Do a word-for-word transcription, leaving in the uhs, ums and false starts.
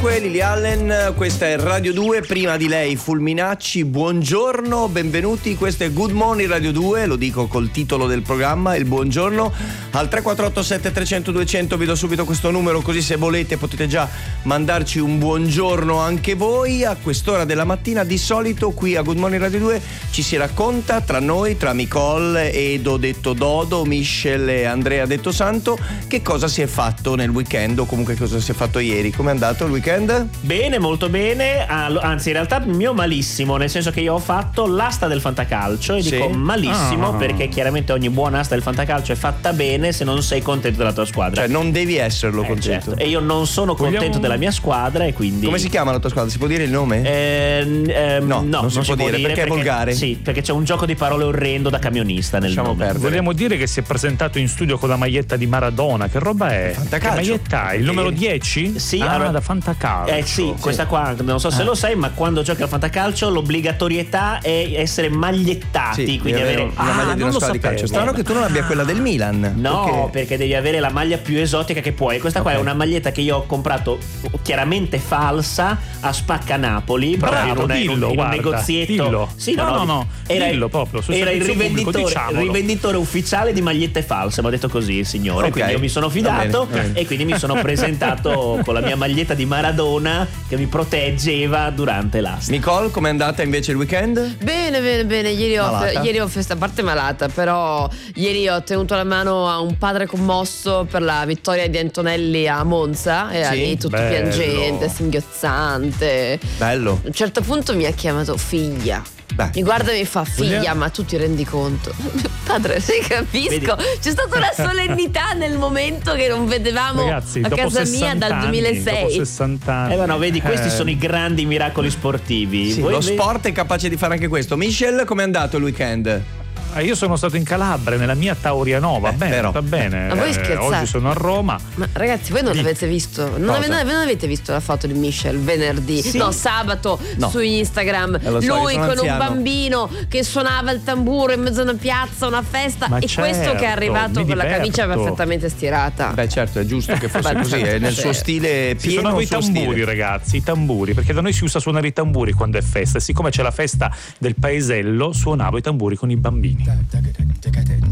cinque, Lily Allen, questa è Radio due, prima di lei Fulminacci, buongiorno, benvenuti, questo è Good Morning Radio due, lo dico col titolo del programma, il buongiorno, al tre quattro otto sette tre zero zero due zero zero, vi do subito questo numero così se volete potete già mandarci un buongiorno anche voi. A quest'ora della mattina di solito qui a Good Morning Radio due ci si racconta tra noi, tra Nicole, Edo detto Dodo, Michelle e Andrea detto Santo, che cosa si è fatto nel weekend o comunque cosa si è fatto ieri. Come è andato il weekend? Bene, molto bene, anzi in realtà il mio malissimo, nel senso che io ho fatto l'asta del fantacalcio e sì. dico malissimo ah. perché chiaramente ogni buona asta del fantacalcio è fatta bene se non sei contento della tua squadra. Cioè non devi esserlo eh, contento. Certo. E io non sono contento Vogliamo... della mia squadra e quindi... Come si chiama la tua squadra? Si può dire il nome? Eh, eh, no, no, non si, non si può, può dire, dire perché, perché è volgare. Sì, perché c'è un gioco di parole orrendo da camionista nel Lasciamo nome. perdere. Vogliamo dire che si è presentato in studio con la maglietta di Maradona. Che roba è? Fantacalcio. Che maglietta è? Il numero dieci? Sì, ah, allora, da Fantacalcio. Eh sì, sì, questa qua non so se ah. lo sai, ma quando giochi al fantacalcio l'obbligatorietà è essere magliettati, sì, quindi avere una maglia ah, di una squadra di calcio. Strano che tu non abbia quella del Milan. No, perché... perché devi avere la maglia più esotica che puoi. Questa qua okay. è una maglietta che io ho comprato chiaramente falsa a Spacca Napoli. Bravo, in, una, dillo, in, un, in guarda, un negozietto. Dillo. Sì, no, no, no, no, era, dillo proprio. Era il rivenditore, pubblico, il rivenditore ufficiale di magliette false. Mi ha detto così il signore. Okay. Quindi io mi sono fidato bene, bene. e quindi mi sono presentato con la mia maglietta di Maradona che mi proteggeva durante l'asta. Nicole, com'è andata invece il weekend? Bene, bene, bene. Ieri ho, ieri ho festa, a parte malata, però ieri ho tenuto la mano a un padre commosso per la vittoria di Antonelli a Monza. Era sì, lì tutto bello. piangente, singhiozzante. Bello. A un certo punto mi ha chiamato figlia. Beh. Mi guarda e mi fa figlia, Vogliamo... ma tu ti rendi conto? Padre, sì, capisco. Vedi? C'è stata una solennità nel momento che non vedevamo Ragazzi, a casa mia dal anni, duemilasei. Dopo sessanta anni. Eh, ma no, vedi, questi eh. sono i grandi miracoli sportivi. Sì, Voi lo vedi? sport è capace di fare anche questo. Michelle, com'è andato il weekend? Io sono stato in Calabria, nella mia Taurianova, eh, bene, però. va bene. Ma voi eh, oggi sono a Roma. Ma ragazzi, voi non sì. l'avete visto? Non avete, non avete visto la foto di Michelle venerdì? Sì. No, sabato no. su Instagram. Eh, so, Lui con anziano. un bambino che suonava il tamburo in mezzo a una piazza, una festa. Ma e certo, questo che è arrivato con la camicia perfettamente stirata. Beh, certo, è giusto che fosse così, è nel suo stile pieno. Suonavo i tamburi, stile. ragazzi, i tamburi, perché da noi si usa suonare i tamburi quando è festa. E siccome c'è la festa del paesello, suonavo i tamburi con i bambini.